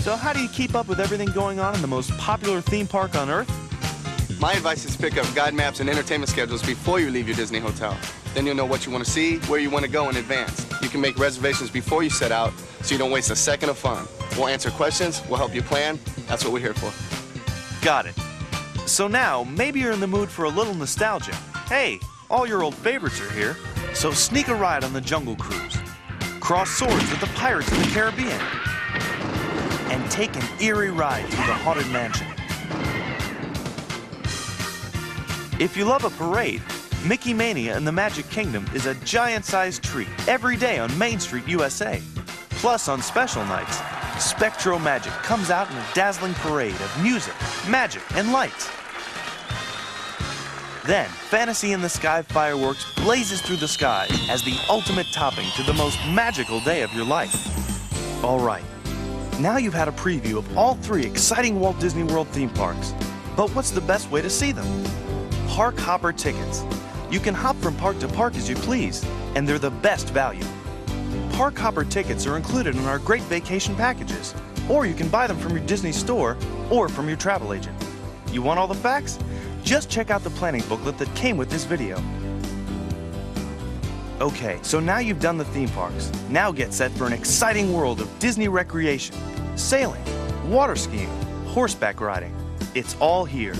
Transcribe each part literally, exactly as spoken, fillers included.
So how do you keep up with everything going on in the most popular theme park on Earth? My advice is to pick up guide maps and entertainment schedules before you leave your Disney hotel. Then you'll know what you want to see, where you want to go in advance. You can make reservations before you set out so you don't waste a second of fun. We'll answer questions, we'll help you plan. That's what we're here for. Got it. So now, maybe you're in the mood for a little nostalgia. Hey, all your old favorites are here. So sneak a ride on the Jungle Cruise. Cross swords with the Pirates of the Caribbean. And take an eerie ride through the Haunted Mansion. If you love a parade, Mickey Mania in the Magic Kingdom is a giant-sized treat every day on Main Street, U S A. Plus, on special nights, Spectro Magic comes out in a dazzling parade of music, magic, and lights. Then, Fantasy in the Sky fireworks blazes through the sky as the ultimate topping to the most magical day of your life. All right, now you've had a preview of all three exciting Walt Disney World theme parks. But what's the best way to see them? Park Hopper tickets. You can hop from park to park as you please, and they're the best value. Park Hopper tickets are included in our great vacation packages, or you can buy them from your Disney store or from your travel agent. You want all the facts? Just check out the planning booklet that came with this video. Okay, so now you've done the theme parks. Now get set for an exciting world of Disney recreation, sailing, water skiing, horseback riding. It's all here.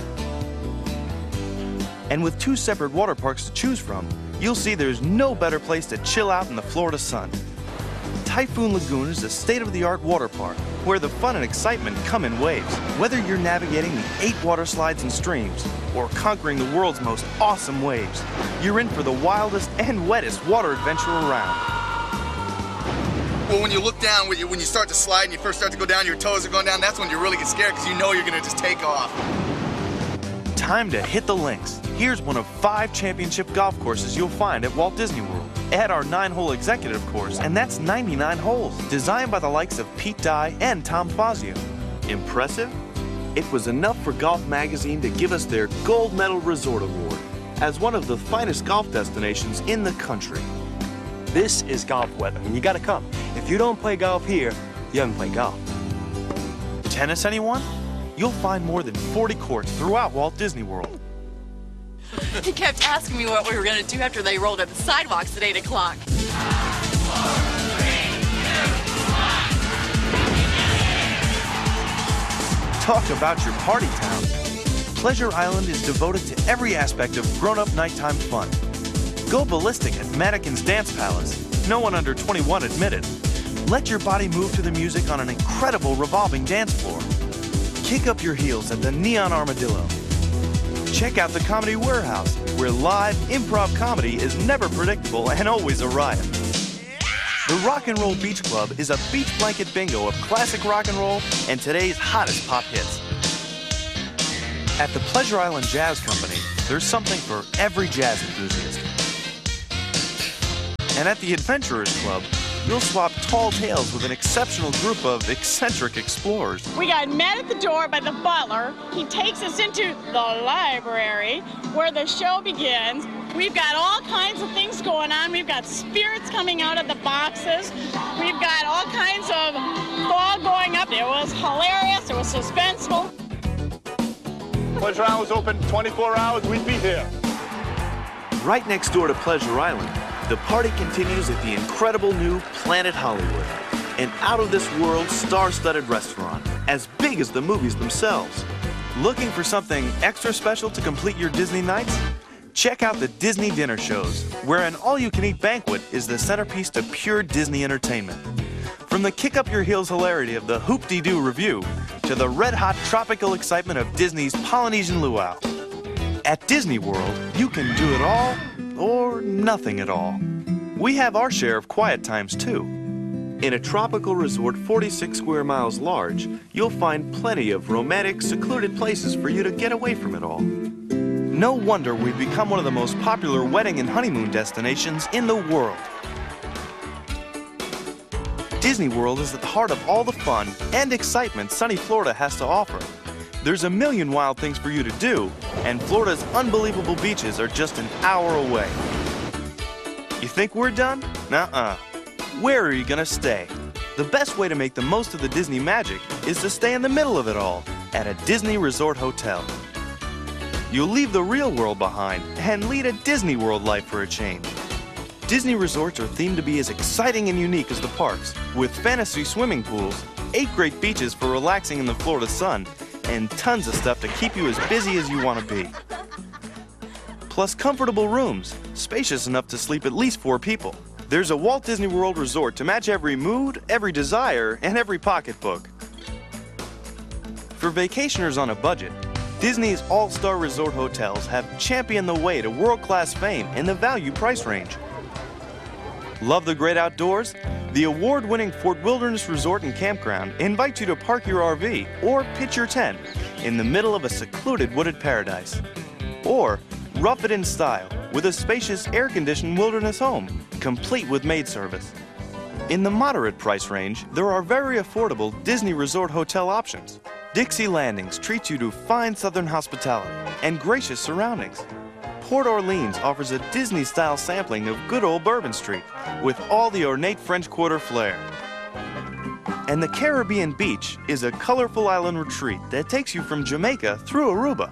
And with two separate water parks to choose from, you'll see there's no better place to chill out in the Florida sun. Typhoon Lagoon is a state-of-the-art water park where the fun and excitement come in waves. Whether you're navigating the eight water slides and streams or conquering the world's most awesome waves, you're in for the wildest and wettest water adventure around. Well, when you look down, when you, when you start to slide and you first start to go down, your toes are going down, that's when you really get scared because you know you're going to just take off. Time to hit the links. Here's one of five championship golf courses you'll find at Walt Disney World. Add our nine-hole executive course, and that's ninety-nine holes, designed by the likes of Pete Dye and Tom Fazio. Impressive? It was enough for Golf Magazine to give us their Gold Medal Resort Award as one of the finest golf destinations in the country. This is golf weather, and you gotta come. If you don't play golf here, you haven't played golf. Tennis, anyone? You'll find more than forty courts throughout Walt Disney World. He kept asking me what we were going to do after they rolled up the sidewalks at eight o'clock. Talk about your party town. Pleasure Island is devoted to every aspect of grown-up nighttime fun. Go ballistic at Mannequin's Dance Palace. No one under twenty-one admitted. Let your body move to the music on an incredible revolving dance floor. Kick up your heels at the Neon Armadillo. Check out the Comedy Warehouse, where live improv comedy is never predictable and always a riot. The Rock and Roll Beach Club is a beach blanket bingo of classic rock and roll and today's hottest pop hits. At the Pleasure Island Jazz Company, there's something for every jazz enthusiast. And at the Adventurers Club, you'll swap tall tales with an exceptional group of eccentric explorers. We got met at the door by the butler. He takes us into the library where the show begins. We've got all kinds of things going on. We've got spirits coming out of the boxes. We've got all kinds of fog going up. It was hilarious. It was suspenseful. Pleasure Island was open twenty-four hours. We'd be here. Right next door to Pleasure Island, the party continues at the incredible new Planet Hollywood, an out-of-this-world, star-studded restaurant, as big as the movies themselves. Looking for something extra special to complete your Disney nights? Check out the Disney Dinner Shows, where an all-you-can-eat banquet is the centerpiece to pure Disney entertainment. From the kick-up-your-heels hilarity of the Hoop-Dee-Doo Review to the red-hot tropical excitement of Disney's Polynesian Luau. At Disney World, you can do it all or nothing at all. We have our share of quiet times, too. In a tropical resort forty-six square miles large, you'll find plenty of romantic, secluded places for you to get away from it all. No wonder we've become one of the most popular wedding and honeymoon destinations in the world. Disney World is at the heart of all the fun and excitement sunny Florida has to offer. There's a million wild things for you to do, and Florida's unbelievable beaches are just an hour away. You think we're done? Nuh-uh. Where are you gonna stay? The best way to make the most of the Disney magic is to stay in the middle of it all at a Disney Resort Hotel. You'll leave the real world behind and lead a Disney World life for a change. Disney resorts are themed to be as exciting and unique as the parks, with fantasy swimming pools, eight great beaches for relaxing in the Florida sun, and tons of stuff to keep you as busy as you want to be. Plus comfortable rooms, spacious enough to sleep at least four people. There's a Walt Disney World resort to match every mood, every desire, and every pocketbook. For vacationers on a budget, Disney's all-star resort hotels have championed the way to world-class fame in the value price range. Love the great outdoors? The award-winning Fort Wilderness Resort and Campground invites you to park your R V or pitch your tent in the middle of a secluded wooded paradise. Or rough it in style with a spacious air-conditioned wilderness home, complete with maid service. In the moderate price range, there are very affordable Disney Resort hotel options. Dixie Landings treats you to fine Southern hospitality and gracious surroundings. Port Orleans offers a Disney-style sampling of good old Bourbon Street with all the ornate French Quarter flair. And the Caribbean Beach is a colorful island retreat that takes you from Jamaica through Aruba.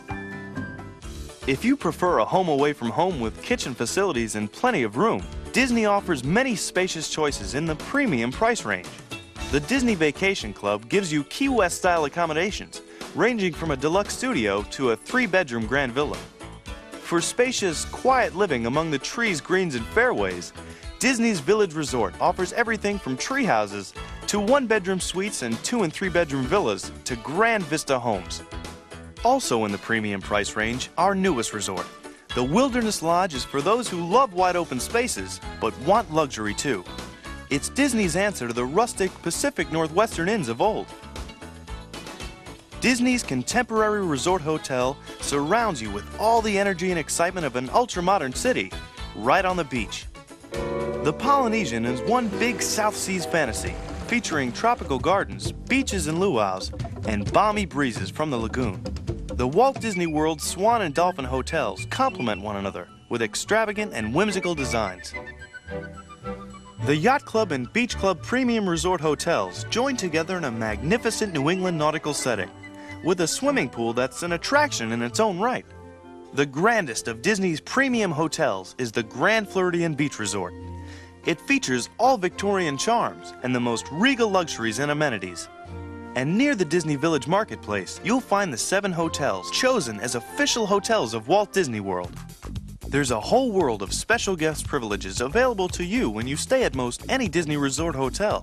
If you prefer a home away from home with kitchen facilities and plenty of room, Disney offers many spacious choices in the premium price range. The Disney Vacation Club gives you Key West-style accommodations, ranging from a deluxe studio to a three-bedroom grand villa. For spacious, quiet living among the trees, greens, and fairways, Disney's Village Resort offers everything from tree houses to one-bedroom suites and two- and three-bedroom villas to grand vista homes. Also in the premium price range, our newest resort. The Wilderness Lodge is for those who love wide-open spaces but want luxury too. It's Disney's answer to the rustic Pacific Northwestern inns of old. Disney's contemporary resort hotel surrounds you with all the energy and excitement of an ultra-modern city right on the beach. The Polynesian is one big South Seas fantasy, featuring tropical gardens, beaches and luau's, and balmy breezes from the lagoon. The Walt Disney World Swan and Dolphin hotels complement one another with extravagant and whimsical designs. The Yacht Club and Beach Club Premium Resort Hotels join together in a magnificent New England nautical setting, with a swimming pool that's an attraction in its own right. The grandest of Disney's premium hotels is the Grand Floridian Beach Resort. It features all Victorian charms and the most regal luxuries and amenities. And near the Disney Village Marketplace, you'll find the seven hotels chosen as official hotels of Walt Disney World. There's a whole world of special guest privileges available to you when you stay at most any Disney Resort hotel.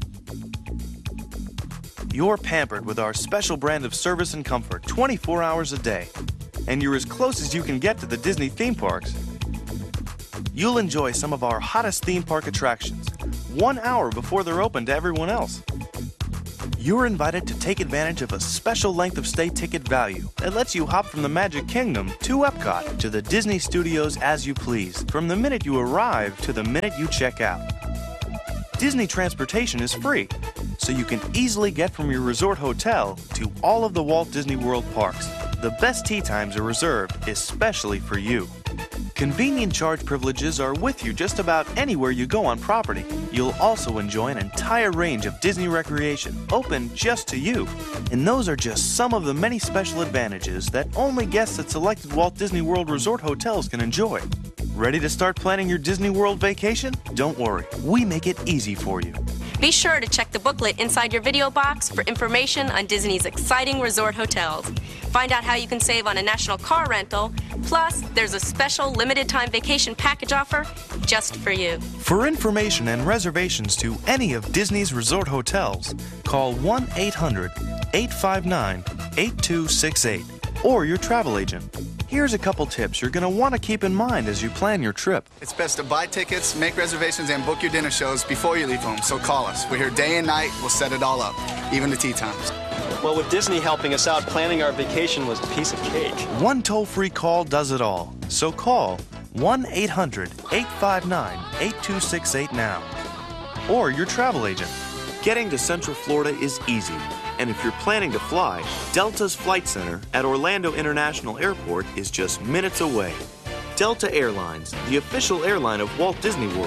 You're pampered with our special brand of service and comfort twenty-four hours a day, and you're as close as you can get to the Disney theme parks. You'll enjoy some of our hottest theme park attractions one hour before they're open to everyone else. You're invited to take advantage of a special length of stay ticket value that lets you hop from the Magic Kingdom to Epcot to the Disney Studios as you please, from the minute you arrive to the minute you check out. Disney transportation is free, so you can easily get from your resort hotel to all of the Walt Disney World parks. The best tea times are reserved especially for you. Convenient charge privileges are with you just about anywhere you go on property. You'll also enjoy an entire range of Disney recreation, open just to you. And those are just some of the many special advantages that only guests at selected Walt Disney World Resort hotels can enjoy. Ready to start planning your Disney World vacation? Don't worry, we make it easy for you. Be sure to check the booklet inside your video box for information on Disney's exciting resort hotels. Find out how you can save on a national car rental. Plus, there's a special limited-time vacation package offer just for you. For information and reservations to any of Disney's resort hotels, call one eight hundred, eight five nine, eight two six eight or your travel agent. Here's a couple tips you're going to want to keep in mind as you plan your trip. It's best to buy tickets, make reservations, and book your dinner shows before you leave home, so call us. We're here day and night. We'll set it all up, even the tea times. Well, with Disney helping us out, planning our vacation was a piece of cake. One toll-free call does it all. So call one eight hundred, eight five nine, eight two six eight now. Or your travel agent. Getting to Central Florida is easy. And if you're planning to fly, Delta's Flight Center at Orlando International Airport is just minutes away. Delta Airlines, the official airline of Walt Disney World,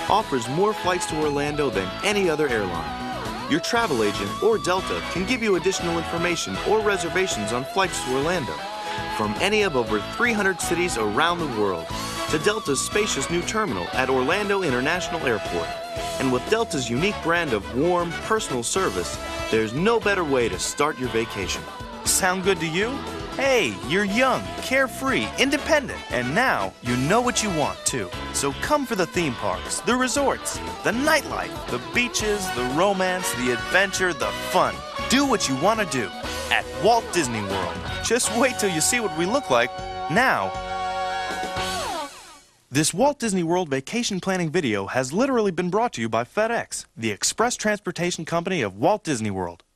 offers more flights to Orlando than any other airline. Your travel agent or Delta can give you additional information or reservations on flights to Orlando from any of over three hundred cities around the world to Delta's spacious new terminal at Orlando International Airport. And with Delta's unique brand of warm, personal service, there's no better way to start your vacation. Sound good to you? Hey, you're young, carefree, independent, and now you know what you want too. So come for the theme parks, the resorts, the nightlife, the beaches, the romance, the adventure, the fun. Do what you want to do at Walt Disney World. Just wait till you see what we look like now. This Walt Disney World vacation planning video has literally been brought to you by FedEx, the express transportation company of Walt Disney World.